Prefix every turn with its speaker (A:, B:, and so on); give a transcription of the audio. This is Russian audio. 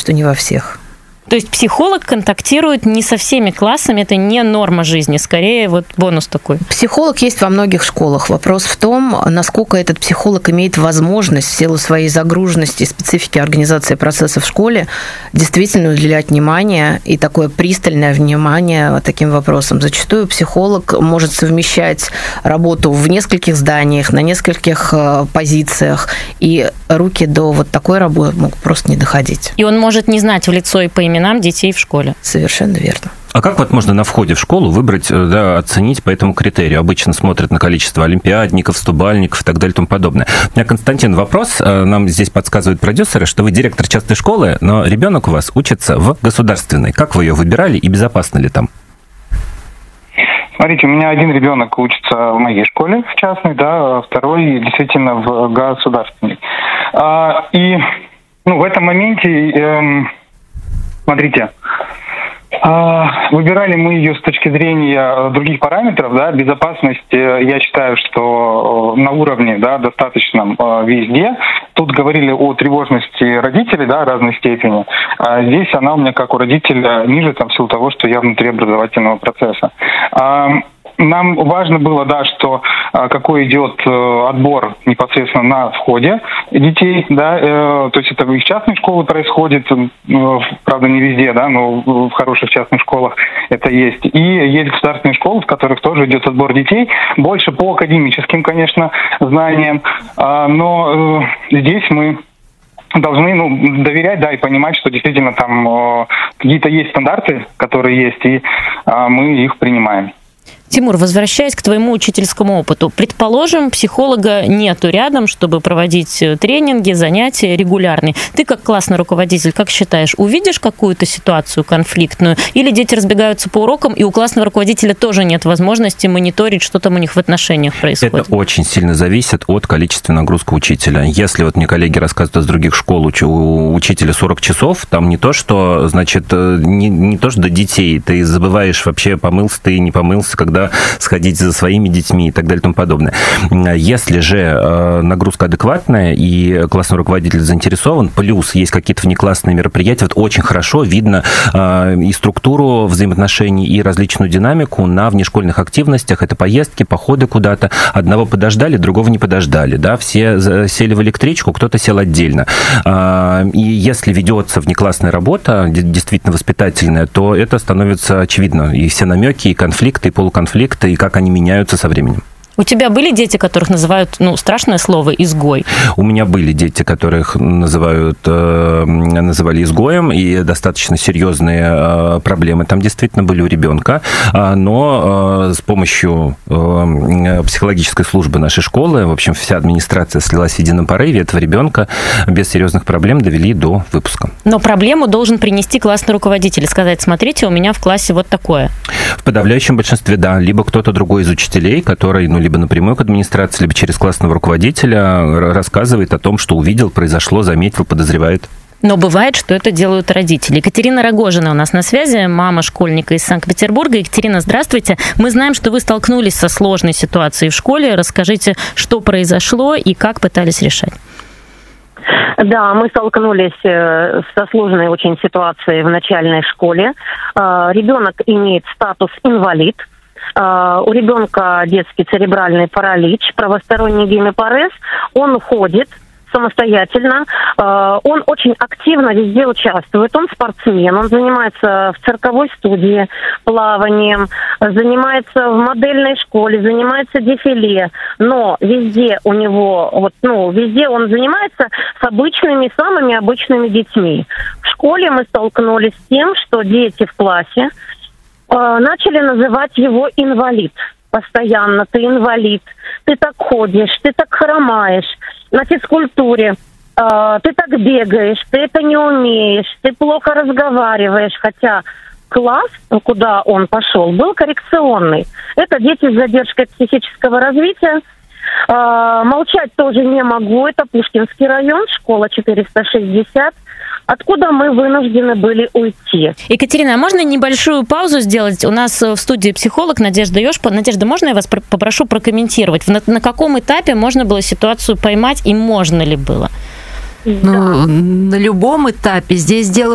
A: что не во всех.
B: То есть психолог контактирует не со всеми классами, это не норма жизни, скорее вот бонус такой.
A: Психолог есть во многих школах. Вопрос в том, насколько этот психолог имеет возможность в силу своей загруженности и специфики организации процесса в школе действительно уделять внимание и такое пристальное внимание таким вопросам. Зачастую психолог может совмещать работу в нескольких зданиях, на нескольких позициях, и руки до вот такой работы могут просто не доходить.
B: И он может не знать в лицо и по именам детей в школе.
A: Совершенно верно.
C: А как вот можно на входе в школу выбрать, да, оценить по этому критерию? Обычно смотрят на количество олимпиадников, стобальников и так далее и тому подобное. У меня, Константин, вопрос. Нам здесь подсказывают продюсеры, что вы директор частной школы, но ребенок у вас учится в государственной. Как вы ее выбирали и безопасно ли там?
D: Смотрите, у меня один ребенок учится в моей школе, в частной, да, а второй действительно в государственной. И в этом моменте... Смотрите, выбирали мы ее с точки зрения других параметров, да, безопасность, я считаю, что на уровне, да, достаточном везде. Тут говорили о тревожности родителей, да, разной степени. А здесь она у меня, как у родителя, ниже, там, в силу того, что я внутри образовательного процесса. Нам важно было, да, что какой идет отбор непосредственно на входе детей, да, то есть это в их частной школе происходит, правда не везде, да, но в хороших частных школах это есть. И есть государственные школы, в которых тоже идет отбор детей, больше по академическим, конечно, знаниям, но здесь мы должны доверять, да, и понимать, что действительно там какие-то есть стандарты, которые есть, и мы их принимаем.
B: Тимур, возвращаясь к твоему учительскому опыту, предположим, психолога нету рядом, чтобы проводить тренинги, занятия регулярные. Ты как классный руководитель, как считаешь, увидишь какую-то ситуацию конфликтную? Или дети разбегаются по урокам, и у классного руководителя тоже нет возможности мониторить, что там у них в отношениях происходит?
C: Это очень сильно зависит от количества нагрузки учителя. Если вот мне коллеги рассказывают из других школ, у учителя 40 часов, там не то, что, значит, не то, что до детей, ты забываешь вообще, помылся ты, не помылся, когда сходить за своими детьми и так далее и тому подобное. Если же нагрузка адекватная и классный руководитель заинтересован, плюс есть какие-то внеклассные мероприятия, вот очень хорошо видно и структуру взаимоотношений, и различную динамику на внешкольных активностях. Это поездки, походы куда-то. Одного подождали, другого не подождали. Да? Все сели в электричку, кто-то сел отдельно. И если ведется внеклассная работа, действительно воспитательная, то это становится очевидно. И все намеки, и конфликты, и полуконфликты, и как они меняются со временем.
B: У тебя были дети, которых называют, страшное слово, изгой?
C: У меня были дети, которых называли изгоем, и достаточно серьезные проблемы там действительно были у ребенка. Но с помощью психологической службы нашей школы, в общем, вся администрация слилась в едином порыве, этого ребенка без серьезных проблем довели до выпуска.
B: Но проблему должен принести классный руководитель и сказать: смотрите, у меня в классе вот такое.
C: В подавляющем большинстве, да. Либо кто-то другой из учителей, который, либо напрямую к администрации, либо через классного руководителя рассказывает о том, что увидел, произошло, заметил, подозревает.
B: Но бывает, что это делают родители. Екатерина Рогожина у нас на связи, мама школьника из Санкт-Петербурга. Екатерина, здравствуйте. Мы знаем, что вы столкнулись со сложной ситуацией в школе. Расскажите, что произошло и как пытались решать.
E: Да, мы столкнулись со сложной очень ситуацией в начальной школе. Ребенок имеет статус инвалид. У ребенка детский церебральный паралич, правосторонний гемипарез. Он ходит самостоятельно. Он очень активно везде участвует. Он спортсмен, он занимается в цирковой студии плаванием, занимается в модельной школе, занимается дефиле. Но везде у него, везде он занимается с обычными, самыми обычными детьми. В школе мы столкнулись с тем, что дети в классе начали называть его инвалид. Постоянно: ты инвалид, ты так ходишь, ты так хромаешь, на физкультуре ты так бегаешь, ты это не умеешь, ты плохо разговариваешь. Хотя класс, куда он пошел, был коррекционный. Это дети с задержкой психического развития. Молчать тоже не могу. Это Пушкинский район, школа 460. Откуда мы вынуждены были уйти.
B: Екатерина, а можно небольшую паузу сделать? У нас в студии психолог Надежда Ёшпа. Надежда, можно я вас попрошу прокомментировать? На каком этапе можно было ситуацию поймать и можно ли было?
F: На любом этапе. Здесь дело